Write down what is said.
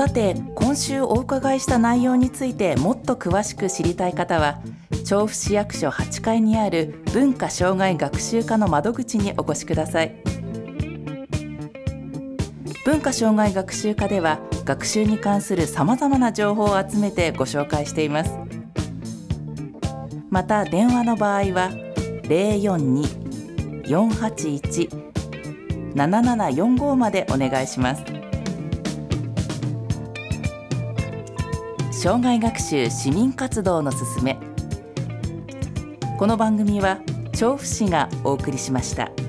さて、今週お伺いした内容についてもっと詳しく知りたい方は、調布市役所8階にある文化障害学習課の窓口にお越しください。文化障害学習課では、学習に関するさまざまな情報を集めてご紹介しています。また電話の場合は 042-481-7745 までお願いします。障害学習市民活動のすすめ。この番組は調布市がお送りしました。